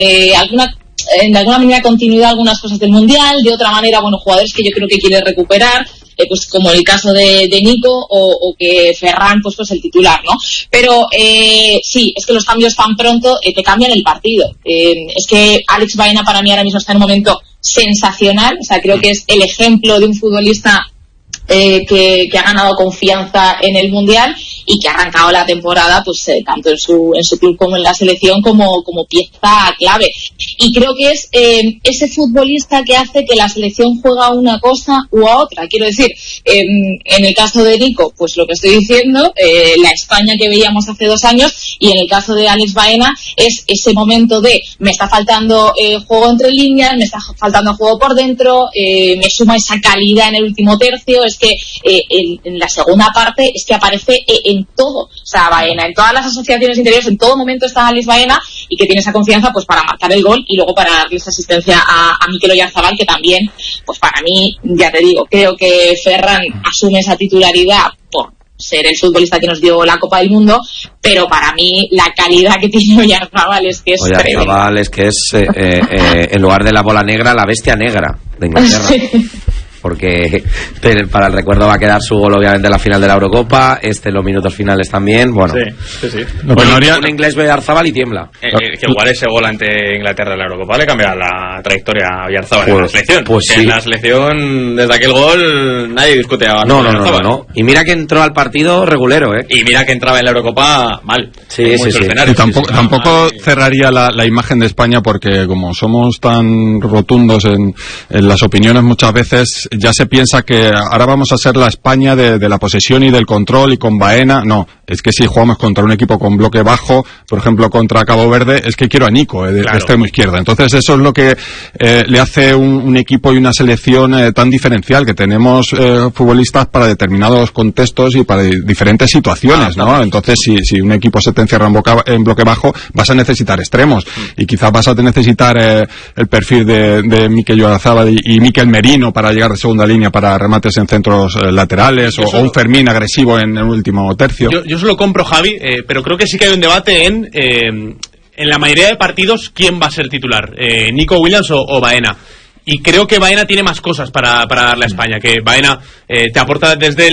de alguna manera continuidad algunas cosas del Mundial, de otra manera, bueno, jugadores que yo creo que quiere recuperar, pues como el caso de Nico o que Ferran pues el titular, ¿no? Pero sí, es que los cambios tan pronto te cambian el partido. Es que Alex Baena para mí ahora mismo está en un momento sensacional, o sea, creo que es el ejemplo de un futbolista que ha ganado confianza en el Mundial y que ha arrancado la temporada pues tanto en su club como en la selección como pieza clave, y creo que es ese futbolista que hace que la selección juega a una cosa u a otra. Quiero decir, en el caso de Nico, pues lo que estoy diciendo, la España que veíamos hace 2 años, y en el caso de Alex Baena es ese momento de me está faltando juego entre líneas, me está faltando juego por dentro, me suma esa calidad en el último tercio. Es que en la segunda parte es que aparece en todo, o sea, Baena, en todas las asociaciones interiores, en todo momento está Alex Baena, y que tiene esa confianza pues para marcar el gol y luego para darle esa asistencia a Mikel Oyarzabal, que también, pues para mí, ya te digo, creo que Ferran asume esa titularidad por ser el futbolista que nos dio la Copa del Mundo, pero para mí la calidad que tiene Oyarzabal es que es Oyarzabal es que es en lugar de la bola negra, la bestia negra de Inglaterra. Porque para el recuerdo va a quedar su gol obviamente en la final de la Eurocopa, los minutos finales también, bueno. Sí. Un inglés ve a Oyarzabal y tiembla. Que igual ese gol ante Inglaterra en la Eurocopa le cambia la trayectoria a Oyarzabal en la selección. Pues sí. En la selección, desde aquel gol, nadie discute a Oyarzabal. No. Y mira que entró al partido regulero, Y mira que entraba en la Eurocopa mal. Sí. Y tampoco cerraría la imagen de España, porque como somos tan rotundos en las opiniones muchas veces, ya se piensa que ahora vamos a ser la España de la posesión y del control y con Baena. No, es que si jugamos contra un equipo con bloque bajo, por ejemplo contra Cabo Verde, es que quiero a Nico de extremo izquierda. Entonces eso es lo que le hace un equipo y una selección tan diferencial, que tenemos futbolistas para determinados contextos y para diferentes situaciones, ¿no? Entonces si un equipo se te encierra en bloque bajo, vas a necesitar extremos, y quizás vas a necesitar el perfil de Mikel Oyarzabal y Mikel Merino para llegar de segunda línea para remates en centros laterales, o un Fermín agresivo en el último tercio. Yo se lo compro, Javi, pero creo que sí que hay un debate en la mayoría de partidos quién va a ser titular, Nico Williams o Baena. Y creo que Baena tiene más cosas para darle a España, que Baena te aporta desde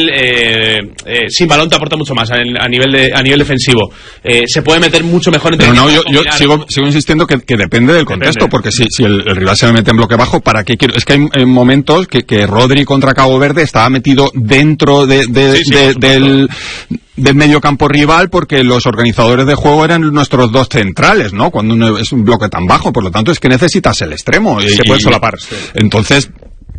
sin balón, te aporta mucho más a nivel defensivo. Se puede meter mucho mejor entre... Pero no, yo sigo insistiendo que depende del contexto, porque si el rival se me mete en bloque bajo, ¿para qué quiero? Es que hay momentos que Rodri contra Cabo Verde estaba metido dentro del medio campo rival, porque los organizadores de juego eran nuestros 2 centrales, ¿no? Cuando uno es un bloque tan bajo, por lo tanto es que necesitas el extremo. Se puede solapar. Sí. Entonces,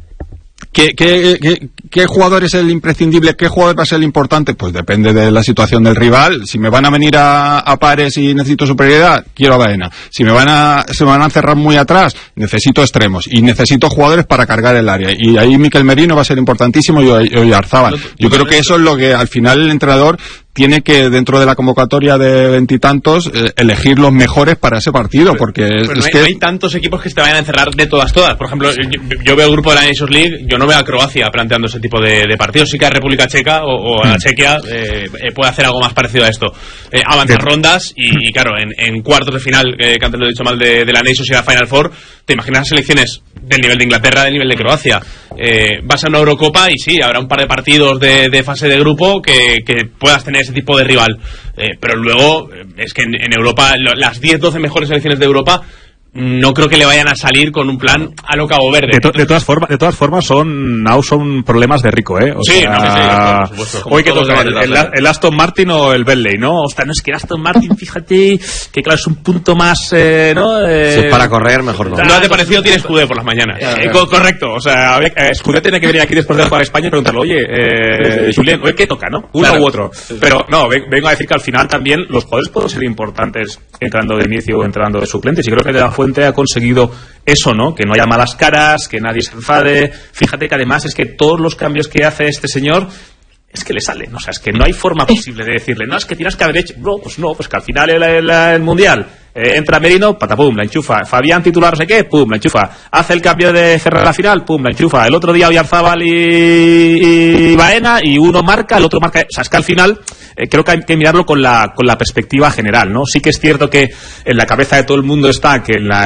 ¿qué jugador es el imprescindible? ¿Qué jugador va a ser el importante? Pues depende de la situación del rival. Si me van a venir a pares y necesito superioridad, quiero a Baena. Si se me van a cerrar muy atrás, necesito extremos y necesito jugadores para cargar el área. Y ahí Mikel Merino va a ser importantísimo, y Oyarzabal. Yo creo que eso es lo que al final el entrenador tiene que, dentro de la convocatoria de 20 y tantos, elegir los mejores para ese partido, porque no hay tantos equipos que se te vayan a encerrar de todas. Por ejemplo, yo veo el grupo de la Nations League, yo no veo a Croacia planteando ese tipo de partidos. Sí que a República Checa o a Chequia puede hacer algo más parecido a esto. Avanzar rondas y claro, en cuartos de final, que antes lo he dicho mal, de la Nations y la Final Four, te imaginas selecciones del nivel de Inglaterra, del nivel de Croacia. Vas a una Eurocopa y sí, habrá un par de partidos de fase de grupo que puedas tener ese tipo de rival, pero luego es que en Europa las 10-12 mejores selecciones de Europa no creo que le vayan a salir con un plan a lo Cabo Verde. De todas formas son problemas de rico, ¿eh? Por supuesto. Hoy que toca el Aston Martin o el Bentley, ¿no? O sea, no es que el Aston Martin, fíjate, que claro, es un punto más, ¿no? Si es para correr, mejor no. ¿No te ha parecido? Tiene Scudé por las mañanas. Correcto, o sea, Scudé tiene que venir aquí después de jugar a España y preguntarle, oye, Julián, ¿qué toca, no? Uno u otro. Pero no, vengo a decir que al final también los jugadores pueden ser importantes entrando de inicio o entrando de suplentes, y creo que De La Fuente ha conseguido eso, ¿no? Que no haya malas caras, que nadie se enfade. Fíjate que además es que todos los cambios que hace este señor es que le salen, o sea, es que no hay forma posible de decirle, no, es que tienes que haber hecho, no, pues que al final el Mundial entra Merino, patapum, la enchufa, Fabián titular no sé qué, pum, la enchufa, hace el cambio de Ferrer a la final, pum, la enchufa, el otro día Oyarzabal y Baena, y uno marca, el otro marca, o sea, es que al final creo que hay que mirarlo con la perspectiva general, ¿no? Sí que es cierto que en la cabeza de todo el mundo está que en la